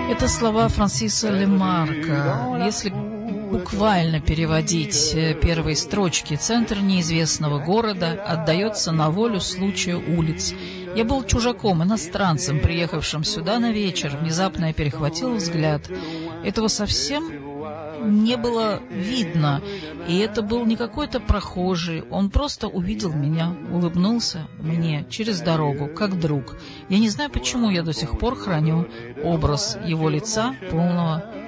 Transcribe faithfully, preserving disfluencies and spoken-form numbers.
Это слова Франсиса Лемарка. Если буквально переводить первые строчки, центр неизвестного города отдается на волю случаю улиц. Я был чужаком, иностранцем, приехавшим сюда на вечер. Внезапно я перехватил взгляд. Этого совсем не было видно, и это был не какой-то прохожий. Он просто увидел меня, улыбнулся мне через дорогу, как друг. Я не знаю, почему я до сих пор храню образ его лица, полного